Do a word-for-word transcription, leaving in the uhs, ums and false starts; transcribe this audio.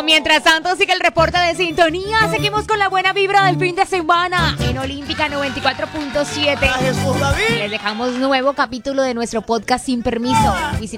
Mientras tanto, sigue el reporte de sintonía. Seguimos con la buena vibra del fin de semana en Olímpica noventa y cuatro punto siete. Les dejamos nuevo capítulo de nuestro podcast Sin Permiso.